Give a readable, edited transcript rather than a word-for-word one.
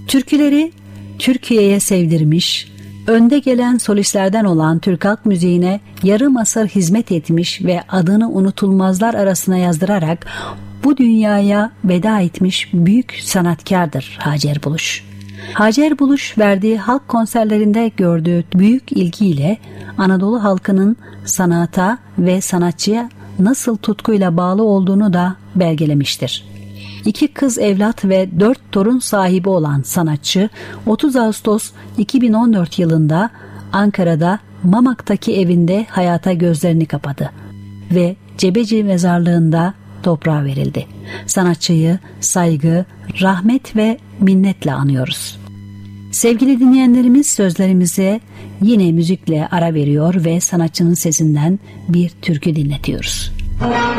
Türküleri Türkiye'ye sevdirmiş, önde gelen solistlerden olan Türk halk müziğine yarım asır hizmet etmiş ve adını unutulmazlar arasına yazdırarak bu dünyaya veda etmiş büyük sanatkardır Hacer Buluş. Hacer Buluş verdiği halk konserlerinde gördüğü büyük ilgiyle Anadolu halkının sanata ve sanatçıya nasıl tutkuyla bağlı olduğunu da belgelemiştir. 2 kız evlat ve 4 torun sahibi olan sanatçı 30 Ağustos 2014 yılında Ankara'da Mamak'taki evinde hayata gözlerini kapadı ve Cebeci mezarlığında toprağa verildi. Sanatçıyı saygı, rahmet ve minnetle anıyoruz. Sevgili dinleyenlerimiz, sözlerimize yine müzikle ara veriyor ve sanatçının sesinden bir türkü dinletiyoruz.